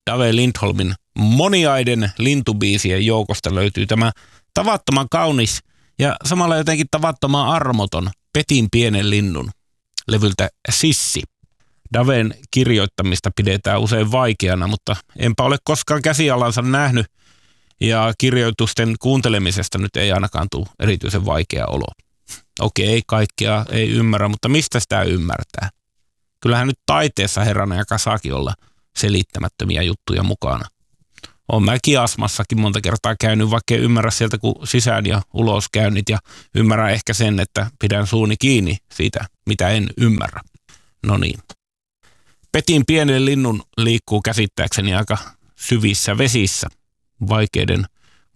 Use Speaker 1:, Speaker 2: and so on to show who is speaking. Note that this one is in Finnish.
Speaker 1: Dave Lindholmin moniaiden lintubiisien joukosta löytyy tämä tavattoman kaunis ja samalla jotenkin tavattoman armoton Petin pienen linnun levyltä Sissi. Daven kirjoittamista pidetään usein vaikeana, mutta enpä ole koskaan käsialansa nähnyt ja kirjoitusten kuuntelemisesta nyt ei ainakaan tule erityisen vaikea olo. Okei, kaikkea ei ymmärrä, mutta mistä sitä ymmärtää? Kyllähän nyt taiteessa herrana ja kasaakin olla selittämättömiä juttuja mukana. Olen mäkin Asmassakin monta kertaa käynyt, vaikka ei ymmärrä sieltä kuin sisään ja ulos käynnit ja ymmärrän ehkä sen, että pidän suuni kiinni siitä, mitä en ymmärrä. No niin. Petin pienen linnun liikkuu käsittääkseni aika syvissä vesissä, vaikeiden